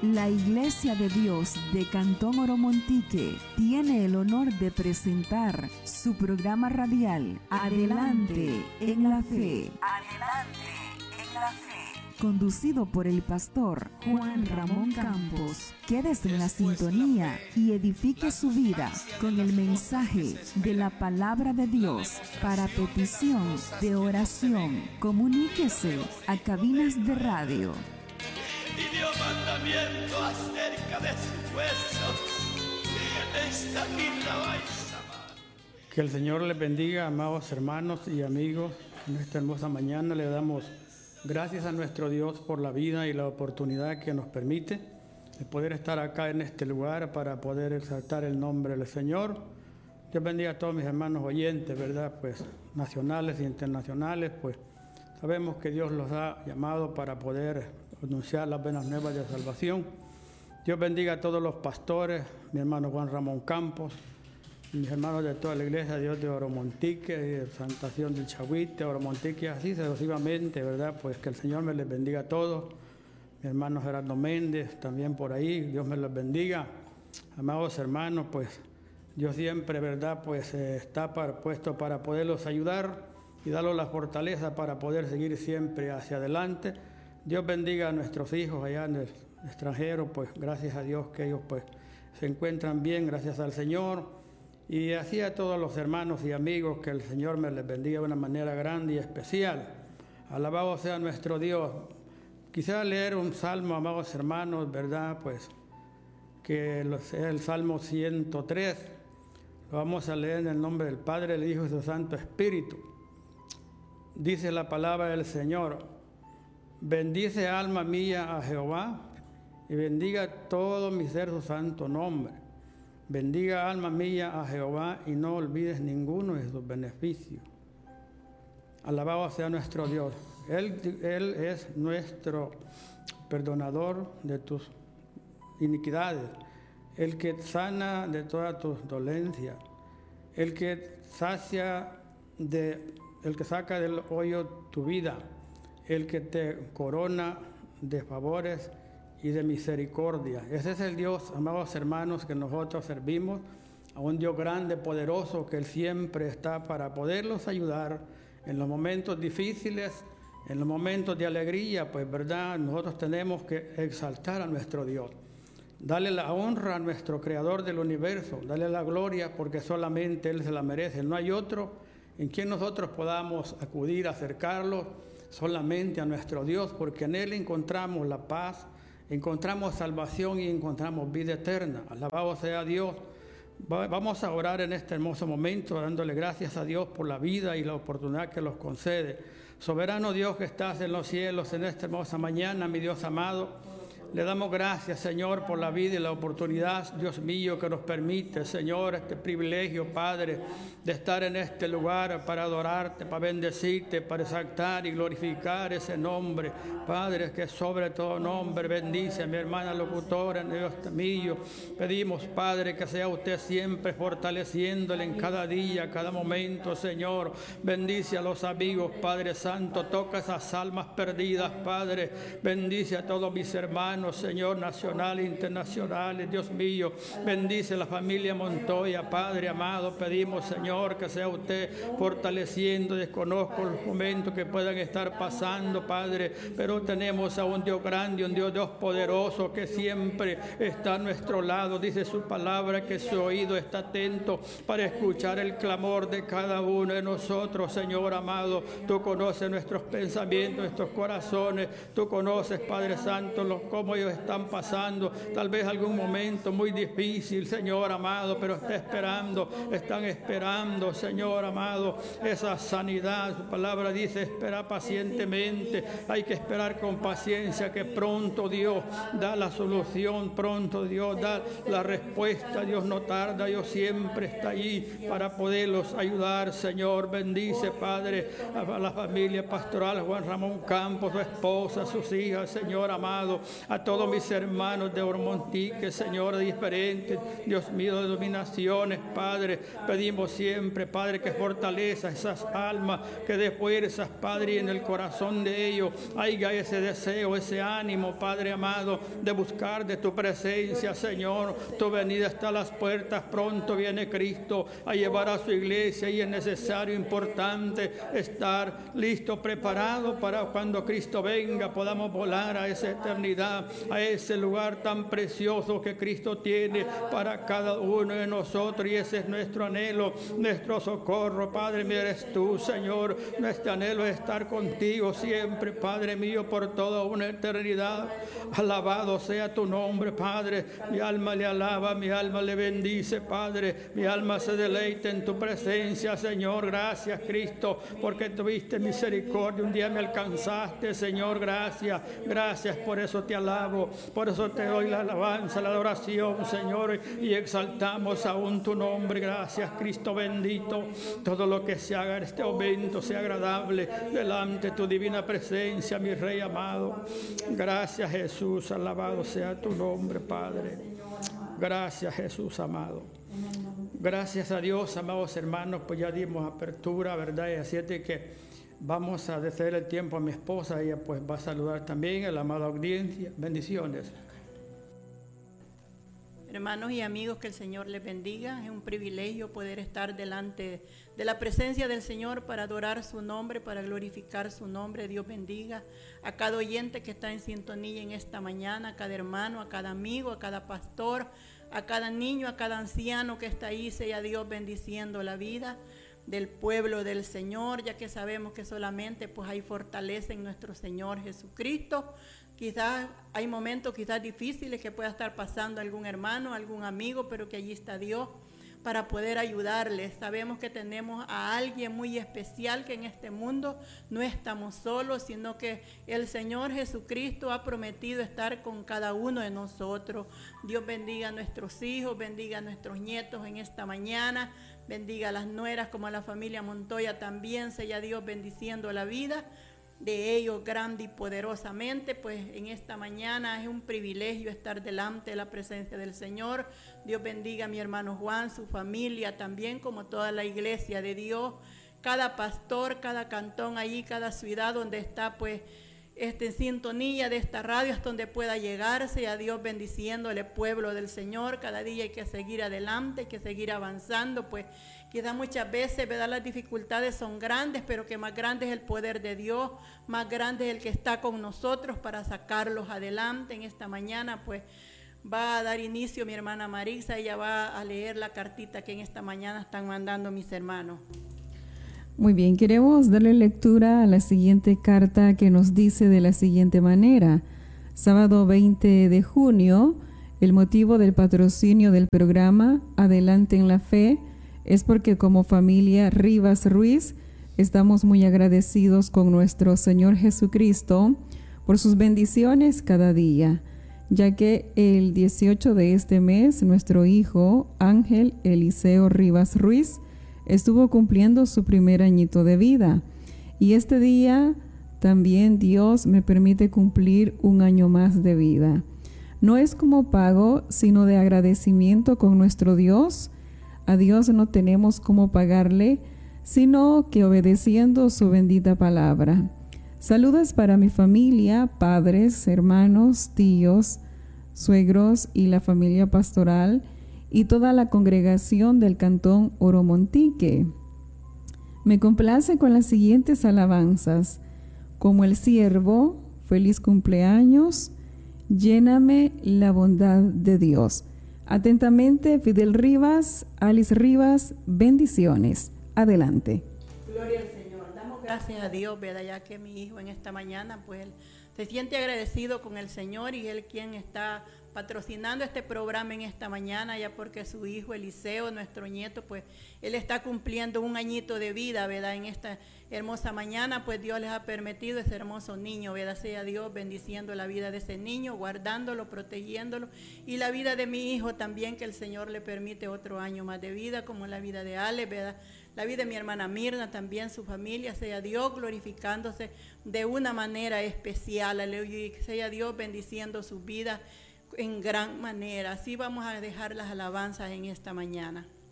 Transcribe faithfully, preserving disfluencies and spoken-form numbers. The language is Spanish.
La Iglesia de Dios de Cantón Oromontique tiene el honor de presentar su programa radial Adelante en la Fe. Adelante en la Fe. Conducido por el pastor Juan Ramón Campos. Quédese en la sintonía y edifique su vida con el mensaje de la palabra de Dios. Para petición de oración, comuníquese a cabinas de radio. Y dio mandamiento acerca de sus huesos. Esta aquí la vais a amar. Que el Señor les bendiga, amados hermanos y amigos. En esta hermosa mañana le damos gracias a nuestro Dios por la vida y la oportunidad que nos permite de poder estar acá en este lugar para poder exaltar el nombre del Señor. Dios bendiga a todos mis hermanos oyentes, ¿verdad? Pues nacionales e internacionales, pues sabemos que Dios los ha llamado para poder anunciar las buenas nuevas de salvación. Dios bendiga a todos los pastores, mi hermano Juan Ramón Campos, mis hermanos de toda la iglesia, Dios de Oromontique, de Santa Sion del Chahuite, Oromontique, así sucesivamente, ¿verdad? Pues que el Señor me les bendiga a todos. Mi hermano Gerardo Méndez, también por ahí, Dios me los bendiga. Amados hermanos, pues Dios siempre, ¿verdad? Pues eh, está para, puesto para poderlos ayudar y darles la fortaleza para poder seguir siempre hacia adelante. Dios bendiga a nuestros hijos allá en el extranjero, pues gracias a Dios que ellos pues se encuentran bien, gracias al Señor. Y así a todos los hermanos y amigos, que el Señor me les bendiga de una manera grande y especial. Alabado sea nuestro Dios. Quisiera leer un salmo, amados hermanos, ¿verdad? Pues que es el Salmo ciento tres. Lo vamos a leer en el nombre del Padre, del Hijo y del Santo Espíritu. Dice la palabra del Señor: bendice alma mía a Jehová, y bendiga todo mi ser su santo nombre. Bendiga alma mía a Jehová, y no olvides ninguno de sus beneficios. Alabado sea nuestro Dios. Él, Él es nuestro perdonador de tus iniquidades, el que sana de todas tus dolencias, el que sacia de, el que saca del hoyo tu vida, el que te corona de favores y de misericordia. Ese es el Dios, amados hermanos, que nosotros servimos, a un Dios grande, poderoso, que Él siempre está para poderlos ayudar en los momentos difíciles, en los momentos de alegría. Pues verdad, nosotros tenemos que exaltar a nuestro Dios, darle la honra a nuestro Creador del universo, darle la gloria, porque solamente Él se la merece. No hay otro en quien nosotros podamos acudir, acercarlo, solamente a nuestro Dios, porque en Él encontramos la paz, encontramos salvación y encontramos vida eterna. Alabado sea Dios. Vamos a orar en este hermoso momento, dándole gracias a Dios por la vida y la oportunidad que nos concede. Soberano Dios que estás en los cielos, en esta hermosa mañana, mi Dios amado, le damos gracias, Señor, por la vida y la oportunidad, Dios mío, que nos permite, Señor, este privilegio, Padre, de estar en este lugar para adorarte, para bendecirte, para exaltar y glorificar ese nombre, Padre, que sobre todo nombre. Bendice a mi hermana locutora, Dios mío. Pedimos, Padre, que sea usted siempre fortaleciéndole en cada día, cada momento, Señor. Bendice a los amigos, Padre Santo. Toca esas almas perdidas, Padre. Bendice a todos mis hermanos, Señor, nacionales, internacionales, Dios mío. Bendice la familia Montoya, Padre amado. Pedimos, Señor, que sea usted fortaleciendo. Desconozco los momentos que puedan estar pasando, Padre, pero tenemos a un Dios grande, un Dios, Dios poderoso, que siempre está a nuestro lado. Dice su palabra que su oído está atento para escuchar el clamor de cada uno de nosotros, Señor amado. Tú conoces nuestros pensamientos, nuestros corazones. Tú conoces, Padre Santo, los cómo ellos están pasando, tal vez algún momento muy difícil, Señor amado, pero está esperando, están esperando, Señor amado, esa sanidad. Su palabra dice: espera pacientemente. Hay que esperar con paciencia, que pronto Dios da la solución, pronto Dios da la respuesta. Dios no tarda, Dios siempre está allí para poderlos ayudar, Señor. Bendice, Padre, a la familia pastoral Juan Ramón Campos, su esposa, sus hijas, Señor amado, a a todos mis hermanos de Oromontique, Señor, diferentes, Dios mío, de dominaciones, Padre. Pedimos siempre, Padre, que fortaleza esas almas, que dé fuerzas, Padre, y en el corazón de ellos haya ese deseo, ese ánimo, Padre amado, de buscar de tu presencia, Señor. Tu venida está a las puertas, pronto viene Cristo a llevar a su iglesia y es necesario, importante, estar listo, preparado para cuando Cristo venga, podamos volar a esa eternidad, a ese lugar tan precioso que Cristo tiene para cada uno de nosotros, y ese es nuestro anhelo, nuestro socorro. Padre mío, eres tú, Señor. Nuestro anhelo es estar contigo siempre, Padre mío, por toda una eternidad. Alabado sea tu nombre, Padre. Mi alma le alaba, mi alma le bendice, Padre. Mi alma se deleita en tu presencia, Señor. Gracias, Cristo, porque tuviste misericordia. Un día me alcanzaste, Señor. Gracias, gracias. Por eso te alabo, por eso te doy la alabanza, la adoración, Señor, y exaltamos aún tu nombre. Gracias, Cristo bendito. Todo lo que se haga en este momento sea agradable delante de tu divina presencia, mi Rey amado. Gracias, Jesús. Alabado sea tu nombre, Padre. Gracias, Jesús amado. Gracias a Dios, amados hermanos, pues ya dimos apertura, ¿verdad? Y así es de que vamos a ceder el tiempo a mi esposa. Ella pues va a saludar también a la amada audiencia. Bendiciones. Hermanos y amigos, que el Señor les bendiga. Es un privilegio poder estar delante de la presencia del Señor para adorar su nombre, para glorificar su nombre. Dios bendiga a cada oyente que está en sintonía en esta mañana, a cada hermano, a cada amigo, a cada pastor, a cada niño, a cada anciano que está ahí. Sea Dios bendiciendo la vida del pueblo del Señor, ya que sabemos que solamente pues hay fortaleza en nuestro Señor Jesucristo. Quizás hay momentos quizás difíciles que pueda estar pasando algún hermano, algún amigo, pero que allí está Dios para poder ayudarles. Sabemos que tenemos a alguien muy especial, que en este mundo no estamos solos, sino que el Señor Jesucristo ha prometido estar con cada uno de nosotros. Dios bendiga a nuestros hijos, bendiga a nuestros nietos en esta mañana, bendiga a las nueras como a la familia Montoya también. Sea Dios bendiciendo la vida de ellos grande y poderosamente. Pues en esta mañana es un privilegio estar delante de la presencia del Señor. Dios bendiga a mi hermano Juan, su familia también, como toda la iglesia de Dios, cada pastor, cada cantón allí, cada ciudad donde está pues este, en sintonía de esta radio, hasta donde pueda llegarse. A Dios bendiciéndole, pueblo del Señor. Cada día hay que seguir adelante, hay que seguir avanzando, pues quizás muchas veces, ¿verdad?, las dificultades son grandes, pero que más grande es el poder de Dios, más grande es el que está con nosotros para sacarlos adelante. En esta mañana pues va a dar inicio mi hermana Marisa. Ella va a leer la cartita que en esta mañana están mandando mis hermanos. Muy bien, queremos darle lectura a la siguiente carta, que nos dice de la siguiente manera: sábado veinte de junio, el motivo del patrocinio del programa Adelante en la Fe es porque como familia Rivas Ruiz estamos muy agradecidos con nuestro Señor Jesucristo por sus bendiciones cada día, ya que el dieciocho de este mes nuestro hijo Ángel Eliseo Rivas Ruiz estuvo cumpliendo su primer añito de vida, y este día también Dios me permite cumplir un año más de vida. No es como pago, sino de agradecimiento con nuestro Dios. A Dios no tenemos cómo pagarle, sino que obedeciendo su bendita palabra. Saludos para mi familia, padres, hermanos, tíos, suegros y la familia pastoral y toda la congregación del cantón Oromontique. Me complace con las siguientes alabanzas: como el siervo, feliz cumpleaños, lléname la bondad de Dios. Atentamente, Fidel Rivas, Alice Rivas, bendiciones. Adelante. Gloria al Señor. Damos gracias a Dios, ¿verdad?, ya que mi hijo en esta mañana pues él se siente agradecido con el Señor, y él quien está patrocinando este programa en esta mañana, ya porque su hijo Eliseo, nuestro nieto, pues él está cumpliendo un añito de vida, ¿verdad? En esta hermosa mañana, pues Dios les ha permitido ese hermoso niño, ¿verdad? Sea Dios bendiciendo la vida de ese niño, guardándolo, protegiéndolo, y la vida de mi hijo también, que el Señor le permite otro año más de vida, como la vida de Ale, ¿verdad? la vida de mi hermana Mirna, también su familia, sea Dios glorificándose de una manera especial, aleluya, y sea Dios bendiciendo su vida en gran manera. Así vamos a dejar las alabanzas en esta mañana.